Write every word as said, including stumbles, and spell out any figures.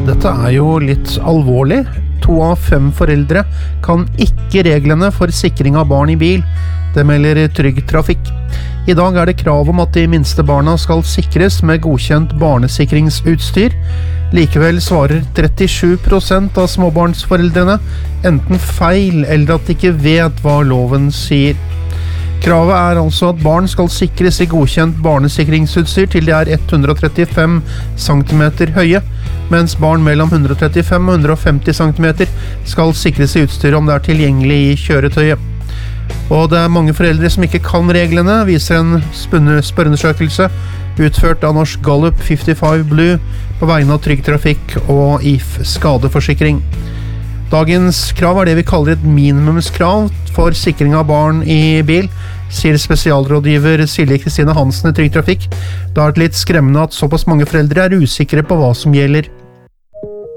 Dette er jo litt alvorlig. To av fem foreldre kan ikke reglene for sikring av barn i bil. Det melder Trygg Trafikk. I dag er det krav om at de minste barna skal sikres med godkjent barnesikringsutstyr. Likevel svarer trettisju prosent av småbarnsforeldrene enten feil eller at de ikke vet hva loven sier. Kravet er altså at barn skal sikres i godkjent barnesikringsutstyr til de er hundre og trettifem centimeter høye, mens barn mellom hundre og trettifem og hundre og femti centimeter skal sikres i utstyr om det er tilgjengelig i kjøretøyet. Og det er mange foreldre som ikke kan reglene, viser en spørreundersøkelse utført av Norsk Gallup femtifem Blue på vegne av Trygg Trafikk og I F Skadeforsikring. Dagens krav er det vi kaller et minimumskrav for sikring av barn i bil, sier spesialrådgiver Silje Kristine Hansen i Trygg Trafikk. Det er litt skremmende at såpass mange foreldre er usikre på hva som gjelder.